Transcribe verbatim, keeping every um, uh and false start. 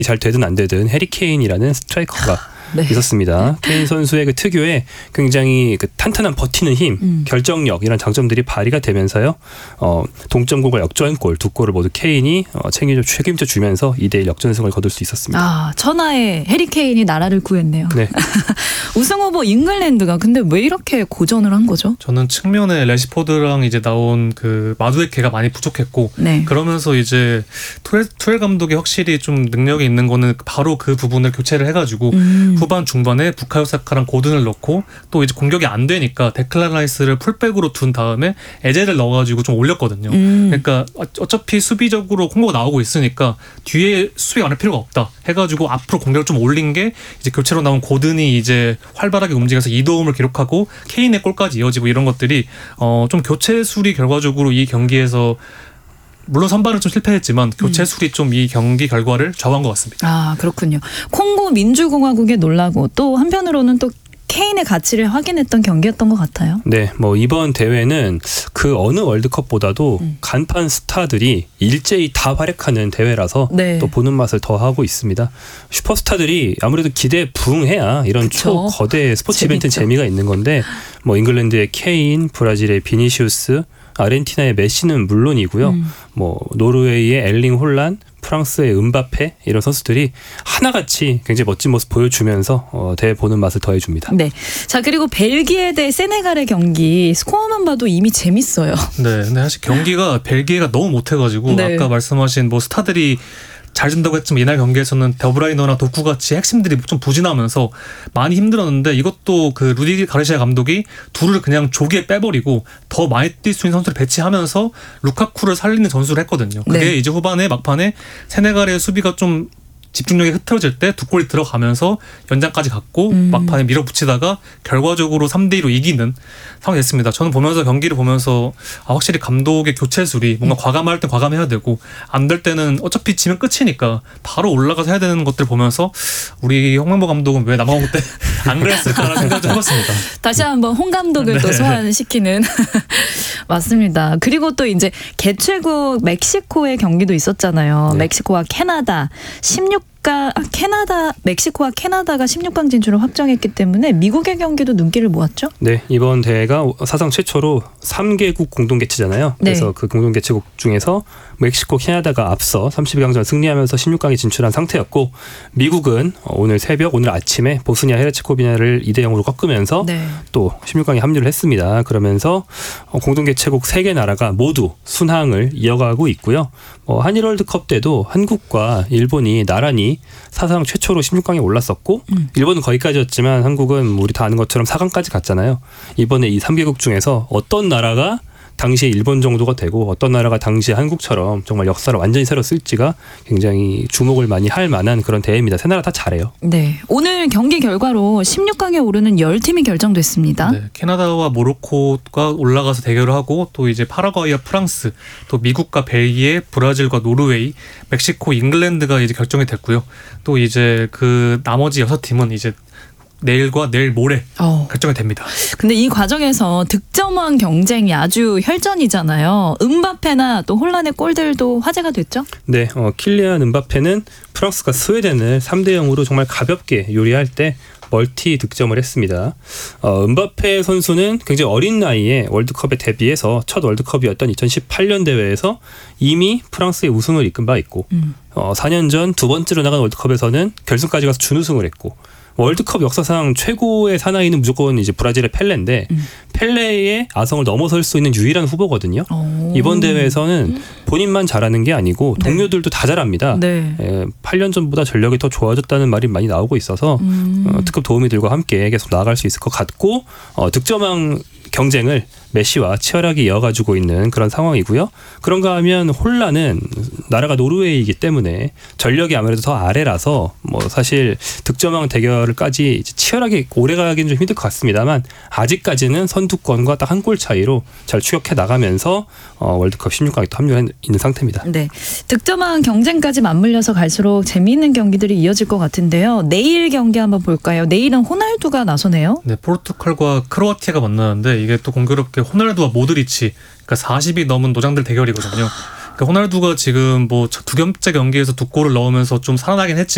잘 되든 안 되든 해리 케인이라는 스트라이커가 네. 있었습니다. 케인 선수의 그 특유의 굉장히 그 탄탄한 버티는 힘, 음. 결정력 이런 장점들이 발휘가 되면서요. 어, 동점골과 역전골 두 골을 모두 케인이 어, 책임져, 책임져 주면서 이 대 일 역전승을 거둘 수 있었습니다. 아, 천하의 해리 케인이 나라를 구했네요. 네. 우승 후보 잉글랜드가 근데 왜 이렇게 고전을 한 거죠? 저는 측면에 레시포드랑 이제 나온 그 마두에케가 많이 부족했고 네. 그러면서 이제 투엘, 투엘 감독이 확실히 좀 능력이 있는 거는 바로 그 부분을 교체를 해가지고 음. 후반 중반에 부카요 사카랑 고든을 넣고 또 이제 공격이 안 되니까 데클란 라이스를 풀백으로 둔 다음에 에제를 넣어가지고 좀 올렸거든요. 음. 그러니까 어차피 수비적으로 콤보가 나오고 있으니까 뒤에 수비 안 할 필요가 없다 해가지고 앞으로 공격을 좀 올린 게 이제 교체로 나온 고든이 이제 활발하게 움직여서 이도움을 기록하고 케인의 골까지 이어지고 이런 것들이 어 좀 교체 수리 결과적으로 이 경기에서 물론 선발은 좀 실패했지만 교체 수리 좀 이 경기 결과를 좌우한 것 같습니다. 아 그렇군요. 콩고 민주공화국에 놀라고 또 한편으로는 또 케인의 가치를 확인했던 경기였던 것 같아요. 네, 뭐 이번 대회는 그 어느 월드컵보다도 음. 간판 스타들이 일제히 다 활약하는 대회라서 네. 또 보는 맛을 더하고 있습니다. 슈퍼스타들이 아무래도 기대에 부응해야 이런 그쵸? 초거대 스포츠 재밌죠. 이벤트는 재미가 있는 건데 뭐 잉글랜드의 케인, 브라질의 비니시우스, 아르헨티나의 메시는 물론이고요. 음. 뭐 노르웨이의 엘링 홀란, 프랑스의 음바페 이런 선수들이 하나같이 굉장히 멋진 모습 보여주면서 어, 대회 보는 맛을 더해줍니다. 네. 자 그리고 벨기에 대 세네갈의 경기 스코어만 봐도 이미 재밌어요. 네. 근데 사실 경기가 벨기에가 너무 못해가지고 네. 아까 말씀하신 뭐 스타들이 잘 준다고 했지만 이날 경기에서는 더브라이너나 도쿠같이 핵심들이 좀 부진하면서 많이 힘들었는데 이것도 그 루디 가르시아 감독이 둘을 그냥 조기에 빼버리고 더 많이 뛸 수 있는 선수를 배치하면서 루카쿠를 살리는 전술을 했거든요. 그게 네. 이제 후반에 막판에 세네갈의 수비가 좀 집중력이 흐트러질 때 두 골이 들어가면서 연장까지 갔고 음. 막판에 밀어붙이다가 결과적으로 삼 대 이로 이기는 상황이 됐습니다. 저는 보면서 경기를 보면서 아, 확실히 감독의 교체술이 뭔가 음. 과감할 땐 과감해야 되고 안 될 때는 어차피 지면 끝이니까 바로 올라가서 해야 되는 것들 보면서 우리 홍명보 감독은 왜 남아공 때 안 그랬을까라는 생각을 좀 해봤습니다. 다시 한번 홍 감독을 네. 또 소환시키는 맞습니다. 그리고 또 이제 개최국 멕시코의 경기도 있었잖아요. 네. 멕시코와 캐나다 십육 아, 캐나다, 멕시코와 캐나다가 십육 강 진출을 확정했기 때문에 미국의 경기도 눈길을 모았죠? 네, 이번 대회가 사상 최초로 삼 개국 공동 개최잖아요. 네. 그래서 그 공동 개최국 중에서 멕시코, 캐나다가 앞서 삼십이 강전 승리하면서 십육 강에 진출한 상태였고 미국은 오늘 새벽, 오늘 아침에 보스니아 헤르체고비나를 이 대 영으로 꺾으면서 네. 또 십육 강에 합류를 했습니다. 그러면서 공동 개최국 세 개 나라가 모두 순항을 이어가고 있고요. 뭐 한일 월드컵 때도 한국과 일본이 나란히 사상 최초로 십육 강에 올랐었고 음. 일본은 거기까지였지만 한국은 우리 다 아는 것처럼 사 강까지 갔잖아요. 이번에 이 삼 개국 중에서 어떤 나라가 당시에 일본 정도가 되고 어떤 나라가 당시에 한국처럼 정말 역사를 완전히 새로 쓸지가 굉장히 주목을 많이 할 만한 그런 대회입니다. 세 나라 다 잘해요. 네, 오늘 경기 결과로 십육 강에 오르는 열 팀이 결정됐습니다. 네, 캐나다와 모로코가 올라가서 대결을 하고 또 이제 파라과이와 프랑스, 또 미국과 벨기에, 브라질과 노르웨이, 멕시코, 잉글랜드가 이제 결정이 됐고요. 또 이제 그 나머지 여섯 팀은 이제 내일과 내일 모레 어. 결정이 됩니다. 근데 이 과정에서 득점왕 경쟁이 아주 혈전이잖아요. 음바페나 또 혼란의 골들도 화제가 됐죠? 네, 어, 킬리안 음바페는 프랑스가 스웨덴을 삼 대 영으로 정말 가볍게 요리할 때 멀티 득점을 했습니다. 어, 음바페 선수는 굉장히 어린 나이에 월드컵에 데뷔해서 첫 월드컵이었던 이천십팔 년 대회에서 이미 프랑스의 우승을 이끈 바 있고 음. 어, 사 년 전 두 번째로 나간 월드컵에서는 결승까지 가서 준우승을 했고 월드컵 역사상 최고의 사나이는 무조건 이제 브라질의 펠레인데 음. 펠레의 아성을 넘어설 수 있는 유일한 후보거든요. 오. 이번 대회에서는 본인만 잘하는 게 아니고 동료들도 네. 다 잘합니다. 네. 에, 팔 년 전보다 전력이 더 좋아졌다는 말이 많이 나오고 있어서 음. 어, 특급 도우미들과 함께 계속 나아갈 수 있을 것 같고 어, 득점왕 경쟁을 메시와 치열하게 이어가지고 있는 그런 상황이고요. 그런가 하면 혼란은 나라가 노르웨이이기 때문에 전력이 아무래도 더 아래라서 뭐 사실 득점왕 대결까지 치열하게 오래가기는 좀 힘들 것 같습니다만 아직까지는 선두권과 딱 한 골 차이로 잘 추격해 나가면서 어, 월드컵 십육 강에 또 합류해 있는 상태입니다. 네, 득점왕 경쟁까지 맞물려서 갈수록 재미있는 경기들이 이어질 것 같은데요. 내일 경기 한번 볼까요? 내일은 호날두가 나서네요. 네, 포르투갈과 크로아티아가 만나는데 이게 또 공교롭게 호날두와 모드리치, 그러니까 사십이 넘은 노장들 대결이거든요. 그러니까 호날두가 지금 뭐 두 번째 경기에서 두 골을 넣으면서 좀 살아나긴 했지만